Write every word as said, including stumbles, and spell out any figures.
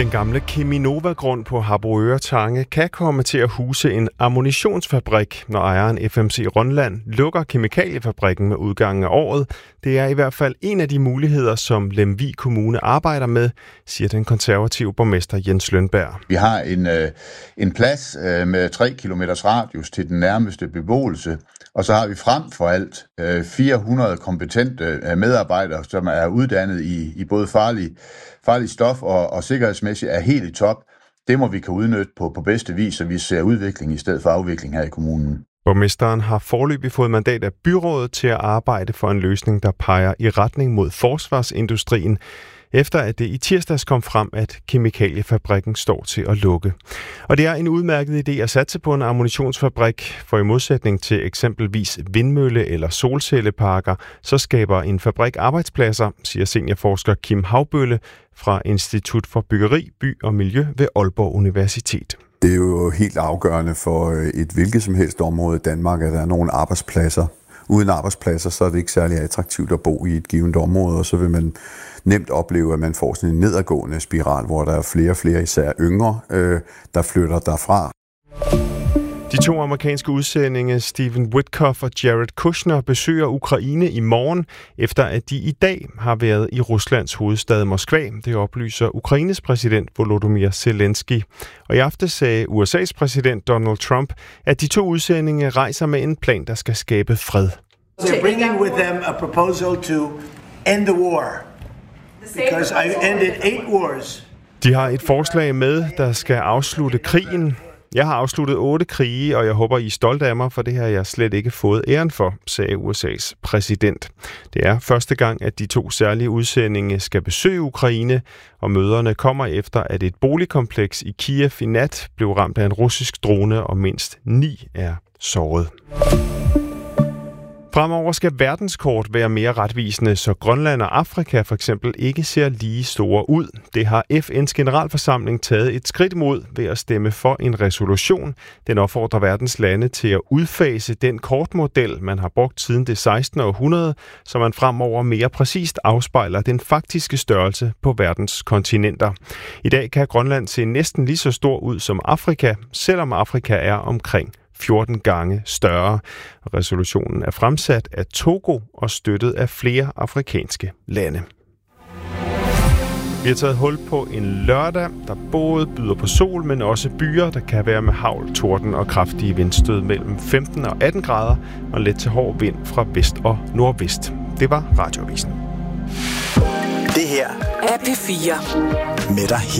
Den gamle Cheminova-grund på Harboøre Tange kan komme til at huse en ammunitionsfabrik, når ejeren F M C Rønland lukker kemikaliefabrikken med udgangen af året. Det er i hvert fald en af de muligheder, som Lemvig Kommune arbejder med, siger den konservative borgmester Jens Lønberg. Vi har en, en plads med tre kilometers radius til den nærmeste beboelse, og så har vi frem for alt fire hundrede kompetente medarbejdere, som er uddannet i, i både farlig, farlig stof og, og sikkerhedsmæssigt er helt i top. Det må vi kan udnytte på, på bedste vis, så vi ser udvikling i stedet for afvikling her i kommunen. Borgmesteren har foreløbig fået mandat af byrådet til at arbejde for en løsning, der peger i retning mod forsvarsindustrien, efter at det i tirsdags kom frem, at kemikaliefabrikken står til at lukke. Og det er en udmærket idé at satse på en ammunitionsfabrik, for i modsætning til eksempelvis vindmølle- eller solcelleparker, så skaber en fabrik arbejdspladser, siger seniorforsker Kim Havbølle fra Institut for Byggeri, By og Miljø ved Aalborg Universitet. Det er jo helt afgørende for et hvilket som helst område i Danmark, at der er nogle arbejdspladser. Uden arbejdspladser, så er det ikke særlig attraktivt at bo i et givet område, og så vil man nemt opleve, at man får sådan en nedadgående spiral, hvor der er flere og flere, især yngre, øh, der flytter derfra. De to amerikanske udsendinge, Stephen Witkoff og Jared Kushner, besøger Ukraine i morgen, efter at de i dag har været i Ruslands hovedstad Moskva. Det oplyser Ukraines præsident Volodymyr Zelensky. Og i aften sagde U S A's præsident Donald Trump, at de to udsendinge rejser med en plan, der skal skabe fred. They're bringing with them a proposal to end the war, because I've ended eight wars. De har et forslag med, der skal afslutte krigen. Jeg har afsluttet otte krige, og jeg håber, I er stolte af mig, for det har jeg slet ikke fået æren for, sagde U S A's præsident. Det er første gang, at de to særlige udsendinge skal besøge Ukraine, og møderne kommer efter, at et boligkompleks i Kiev i nat blev ramt af en russisk drone, og mindst ni er såret. Fremover skal verdenskort være mere retvisende, så Grønland og Afrika for eksempel ikke ser lige store ud. Det har F N's generalforsamling taget et skridt imod ved at stemme for en resolution. Den opfordrer verdens lande til at udfase den kortmodel, man har brugt siden det sekstende århundrede, så man fremover mere præcist afspejler den faktiske størrelse på verdens kontinenter. I dag kan Grønland se næsten lige så stor ud som Afrika, selvom Afrika er omkring fjorten gange større. Resolutionen er fremsat af Togo og støttet af flere afrikanske lande. Vi har taget hul på en lørdag, der både byder på sol, men også byer, der kan være med hagl, torden og kraftige vindstød mellem femten og atten grader og let til hård vind fra vest og nordvest. Det var Radioavisen. Det her er P fire med dig